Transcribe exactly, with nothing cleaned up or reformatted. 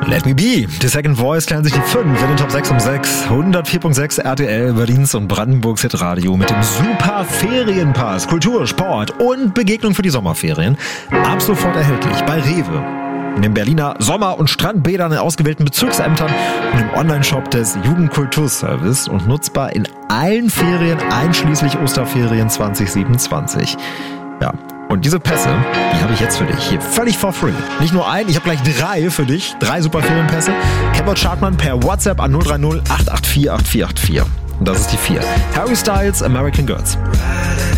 Let Me Be. Die Second Voice klären sich die fünf in den Top sechs um sechs. hundertvier Komma sechs R T L, Berlins und Brandenburgs Hitradio mit dem Super Ferienpass. Kultur, Sport und Begegnung für die Sommerferien. Ab sofort erhältlich bei Rewe, in den Berliner Sommer- und Strandbädern in ausgewählten Bezirksämtern und im Onlineshop des Jugendkulturservice und nutzbar in allen Ferien einschließlich Osterferien zwanzig siebenundzwanzig. Ja. Und diese Pässe, die habe ich jetzt für dich hier völlig for free. Nicht nur ein, ich habe gleich drei für dich. Drei super Ferienpässe. Kennwort Schartmann per WhatsApp an null drei null acht acht vier acht vier acht vier. Und das ist die vier. Harry Styles, American Girls.